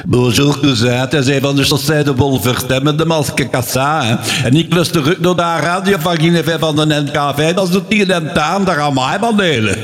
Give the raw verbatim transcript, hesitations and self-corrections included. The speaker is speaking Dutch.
Bonjour cousin, hij zei van de chaussée de Wolvert, met de maske kassa. Hè. En ik luister terug naar de radio van Guinevere van de N K V, dat is de tien en taan, daar gaan mij van delen.